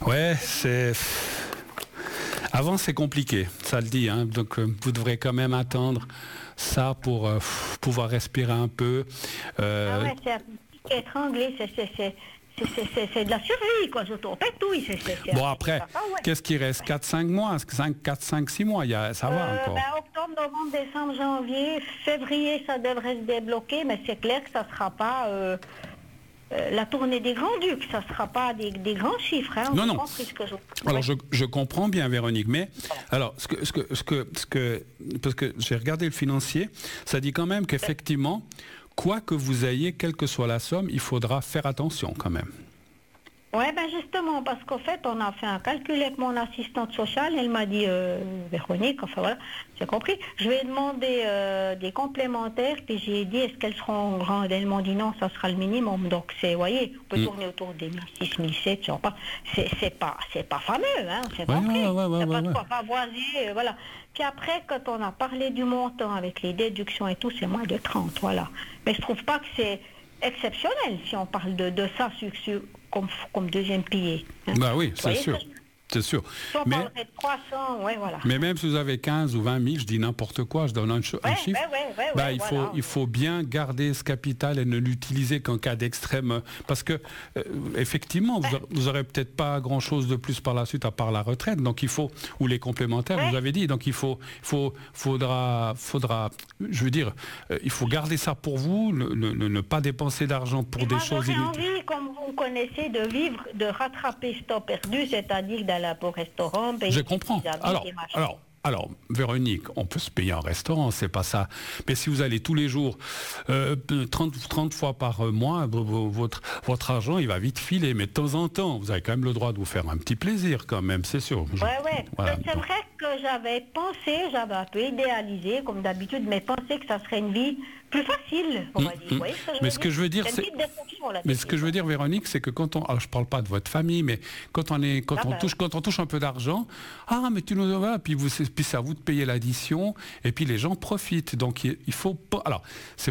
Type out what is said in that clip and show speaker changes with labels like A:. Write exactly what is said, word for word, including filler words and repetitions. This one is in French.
A: Ouais, c'est... Avant, c'est compliqué, ça le dit. Hein. Donc, euh, vous devrez quand même attendre ça pour euh, pouvoir respirer un peu.
B: Euh... Ah ouais, c'est étranglé, c'est, c'est, c'est, c'est, c'est, c'est de la survie, quoi. Je t'en pète tout. C'est, c'est, c'est
A: bon, après, ça, ouais. Qu'est-ce qui reste quatre cinq mois, quatre cinq six mois, il y a, ça va
B: euh,
A: encore.
B: Ben, octobre, novembre, décembre, janvier, février, ça devrait se débloquer, mais c'est clair que ça ne sera pas... Euh, Euh, la tournée des Grands-Ducs, ça ne sera pas des, des grands chiffres. Hein,
A: non, non.
B: Ce que je...
A: Alors,
B: ouais.
A: je, je comprends bien, Véronique, mais alors, ce que, ce que, ce que, ce que, parce que j'ai regardé le financier, ça dit quand même qu'effectivement, quoi que vous ayez, quelle que soit la somme, il faudra faire attention quand même.
B: Oui, ben justement, parce qu'en fait, on a fait un calcul avec mon assistante sociale, elle m'a dit, euh, Véronique, enfin voilà, j'ai compris, je vais demander euh, des complémentaires, puis j'ai dit, est-ce qu'elles seront grandes? Elle m'a dit, non, ça sera le minimum, donc c'est, vous voyez, on peut mmh. tourner autour des mille six, mille sept, je sais pas, c'est, c'est pas, c'est pas fameux, hein, c'est
A: ouais,
B: compris,
A: ouais, ouais, ouais,
B: c'est
A: ouais,
B: pas de
A: ouais.
B: quoi pavoiser, euh, voilà. Puis après, quand on a parlé du montant avec les déductions et tout, c'est moins de trente, voilà. Mais je trouve pas que c'est exceptionnel si on parle de, de ça sur, sur, comme, comme deuxième pilier.
A: Hein. Bah oui, c'est sûr. C'est sûr.
B: Si on mais, parlerait de trois cents, ouais, voilà.
A: Mais même si vous avez quinze ou vingt mille, je dis n'importe quoi, je donne un, ch-
B: ouais,
A: un chiffre,
B: ouais, ouais, ouais,
A: bah,
B: ouais,
A: il,
B: voilà.
A: faut, il faut bien garder ce capital et ne l'utiliser qu'en cas d'extrême. Parce que, euh, effectivement, ouais. vous n'aurez peut-être pas grand-chose de plus par la suite à part la retraite, donc il faut, ou les complémentaires, ouais. vous avez dit, donc il faut, faut, faudra, faudra, je veux dire, euh, il faut garder ça pour vous, ne, ne, ne pas dépenser d'argent pour
B: et
A: des
B: moi,
A: choses inutiles.
B: Envie, comme vous connaissez, de vivre, de rattraper ce temps perdu, c'est-à-dire d'aller au restaurant.
A: Je comprends. Alors, alors, alors, Véronique, on peut se payer un restaurant, c'est pas ça. Mais si vous allez tous les jours, euh, trente, trente fois par mois, votre, votre argent, il va vite filer. Mais de temps en temps, vous avez quand même le droit de vous faire un petit plaisir, quand même, c'est sûr.
B: Oui, oui. Voilà. C'est vrai que j'avais pensé, j'avais un peu idéalisé, comme d'habitude, mais pensé que ça serait une vie plus facile, on va dire. Mmh, mmh. Ce
A: mais ce que je veux dire, c'est... Mais ce que je veux dire, Véronique, c'est que quand on... Alors, je parle pas de votre famille, mais quand on, est, quand ah on, ben. touche, quand on touche un peu d'argent, ah, mais tu nous... Voilà, puis, vous, puis c'est à vous de payer l'addition, et puis les gens profitent. Donc, il faut pas... Alors, c'est